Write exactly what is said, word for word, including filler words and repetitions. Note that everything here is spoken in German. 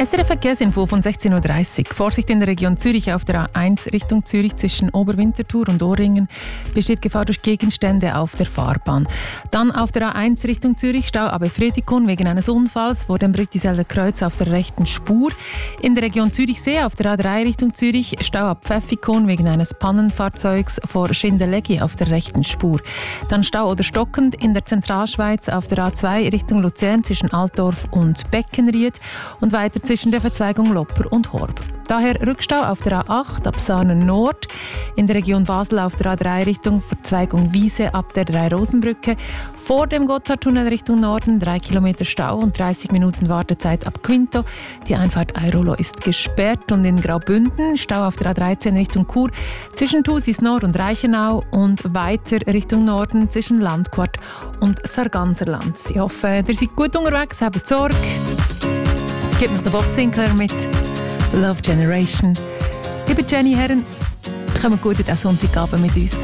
S R F Verkehrsinfo von sechzehn Uhr dreißig. Vorsicht in der Region Zürich auf der A eins Richtung Zürich zwischen Oberwinterthur und Ohrringen besteht Gefahr durch Gegenstände auf der Fahrbahn. Dann auf der A eins Richtung Zürich Stau ab Efretikon wegen eines Unfalls vor dem Brüttiselder Kreuz auf der rechten Spur. In der Region Zürichsee auf der A drei Richtung Zürich Stau ab Pfäffikon wegen eines Pannenfahrzeugs vor Schindellegi auf der rechten Spur. Dann Stau oder stockend in der Zentralschweiz auf der A zwei Richtung Luzern zwischen Altdorf und Beckenried und weiter zwischen der Verzweigung Lopper und Horb. Daher Rückstau auf der A acht ab Saanen Nord, in der Region Basel auf der A drei Richtung Verzweigung Wiese ab der Drei-Rosen-Brücke, vor dem Gotthardtunnel Richtung Norden drei Kilometer Stau und dreißig Minuten Wartezeit ab Quinto. Die Einfahrt Airolo ist gesperrt und in Graubünden Stau auf der A dreizehn Richtung Chur zwischen Thusis Nord und Reichenau und weiter Richtung Norden zwischen Landquart und Sarganserland. Ich hoffe, ihr seid gut unterwegs, habt Sorge. Gibt noch den Bob Sinclair mit Love Generation. Liebe Jenny Herren, kommt gut in diesen Sonntagabend mit uns.